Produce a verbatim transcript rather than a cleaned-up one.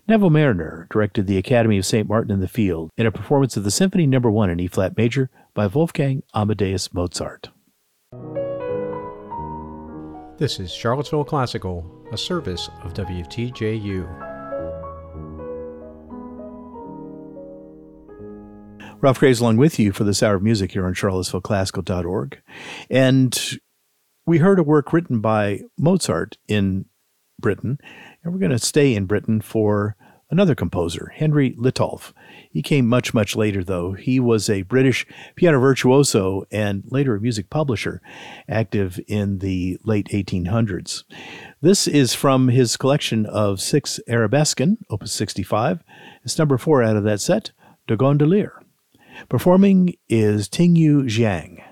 Neville Mariner directed the Academy of Saint Martin in the Field in a performance of the Symphony Number One in E-flat major by Wolfgang Amadeus Mozart. This is Charlottesville Classical, a service of W T J U. Ralph Graves along with you for this hour of music here on charlottesville classical dot org. And we heard a work written by Mozart in Britain, and we're going to stay in Britain for another composer, Henry Litolff. He came much, much later, though. He was a British piano virtuoso and later a music publisher, active in the late eighteen hundreds. This is from his collection of six Arabesken, Opus sixty-five. It's number four out of that set, De Gondolier. Performing is Ting Yu Jiang.